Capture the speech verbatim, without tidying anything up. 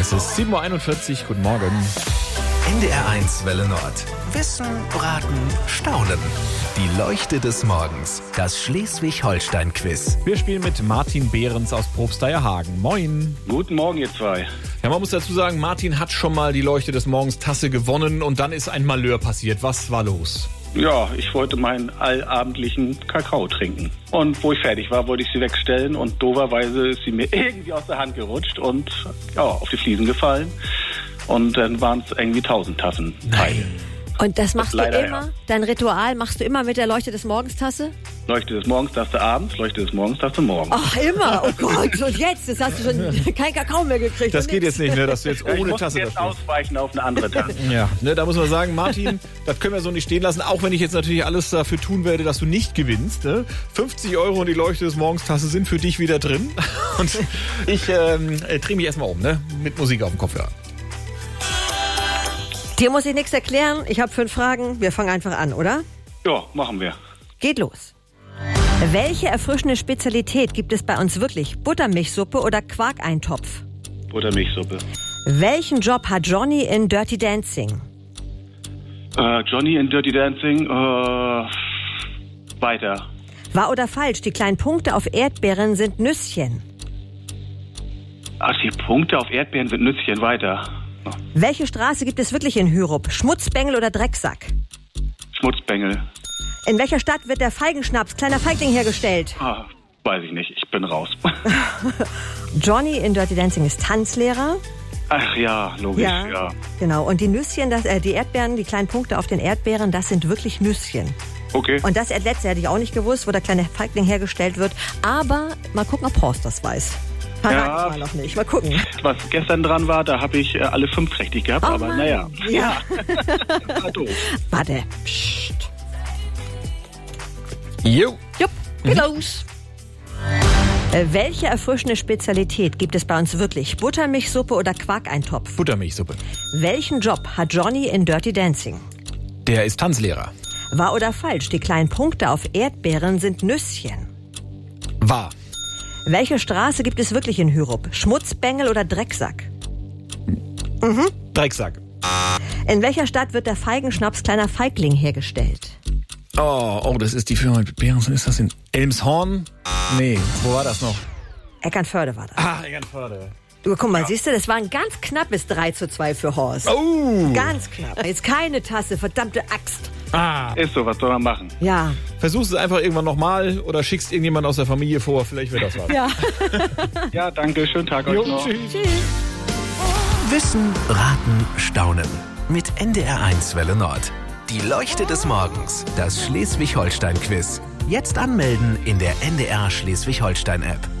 Es ist sieben Uhr einundvierzig, guten Morgen. N D R eins Welle Nord. Wissen, Raten, Staunen. Die Leuchte des Morgens. Das Schleswig-Holstein-Quiz. Wir spielen mit Martin Behrens aus Probsteierhagen. Moin. Guten Morgen, ihr zwei. Ja, man muss dazu sagen, Martin hat schon mal die Leuchte des Morgens Tasse gewonnen und dann ist ein Malheur passiert. Was war los? Ja, ich wollte meinen allabendlichen Kakao trinken. Und wo ich fertig war, wollte ich sie wegstellen und dooferweise ist sie mir irgendwie aus der Hand gerutscht und ja, auf die Fliesen gefallen. Und dann waren es irgendwie tausend Tassen. Nein. Und das machst Das du leider, immer? ja. Dein Ritual machst du immer mit der Leuchte des Morgens Tasse? Leuchte des Morgens, Tasse abends, Leuchte des Morgens, Tasse morgens. Ach, immer? Oh Gott, und jetzt? Jetzt hast du schon kein Kakao mehr gekriegt. Das und geht nix. jetzt nicht, ne, dass du jetzt Ja, ich ohne musste Tasse da jetzt stehst. ausweichen auf eine andere Tasse. Ja, ne, da muss man sagen, Martin, das können wir so nicht stehen lassen, auch wenn ich jetzt natürlich alles dafür tun werde, dass du nicht gewinnst. Ne? fünfzig Euro und die Leuchte des Morgens Tasse sind für dich wieder drin. Und ich ähm, drehe mich erstmal um, ne? Mit Musik auf dem Kopfhörer. Dir muss ich nichts erklären. Ich habe fünf Fragen. Wir fangen einfach an, oder? Ja, machen wir. Geht los. Welche erfrischende Spezialität gibt es bei uns wirklich? Buttermilchsuppe oder Quarkeintopf? Buttermilchsuppe. Welchen Job hat Johnny in Dirty Dancing? Äh, Johnny in Dirty Dancing. Äh, weiter. Wahr oder falsch? Die kleinen Punkte auf Erdbeeren sind Nüsschen. Ach, die Punkte auf Erdbeeren sind Nüsschen. Weiter. Welche Straße gibt es wirklich in Hyrup? Schmutzbengel oder Drecksack? Schmutzbengel. In welcher Stadt wird der Feigenschnaps, kleiner Feigling, hergestellt? Ah, weiß ich nicht. Ich bin raus. Johnny in Dirty Dancing ist Tanzlehrer. Ach ja, logisch, ja. Genau. Und die Nüsschen, das, äh, die Erdbeeren, die kleinen Punkte auf den Erdbeeren, das sind wirklich Nüsschen. Okay. Und das letzte hätte ich auch nicht gewusst, wo der kleine Feigling hergestellt wird. Aber mal gucken, ob Horst das weiß. Verrate Ja. ich mal noch nicht. Mal gucken. Was gestern dran war, da habe ich äh, alle fünf richtig gehabt, Oh aber Mann. naja. Ja. War doof. Warte. Psst. Jo. Jupp, geht los. Äh, welche erfrischende Spezialität gibt es bei uns wirklich? Buttermilchsuppe oder Quarkeintopf? Buttermilchsuppe. Welchen Job hat Johnny in Dirty Dancing? Der ist Tanzlehrer. Wahr oder falsch? Die kleinen Punkte auf Erdbeeren sind Nüsschen. Wahr. Welche Straße gibt es wirklich in Hyrup? Schmutzbengel oder Drecksack? Drecksack. In welcher Stadt wird der Feigenschnaps kleiner Feigling hergestellt? Oh, oh, das ist die Firma mit Behrens. Ist das in Elmshorn? Nee, wo war das noch? Eckernförde war das. Ah, Eckernförde. Du, guck mal, siehst du, das war ein ganz knappes drei zu zwei für Horst. Oh. Ganz knapp. Jetzt keine Tasse, verdammte Axt. Ah. Ist so, was soll man machen? Ja. Versuchst es einfach irgendwann nochmal oder schickst irgendjemand aus der Familie vor. Vielleicht wird das was. Ja. Ja, danke, schönen Tag Jo, euch noch. tschüss. Tschüss. Wissen, Raten, Staunen. Mit N D R eins Welle Nord. Die Leuchte des Morgens. Das Schleswig-Holstein-Quiz. Jetzt anmelden in der N D R Schleswig-Holstein-App.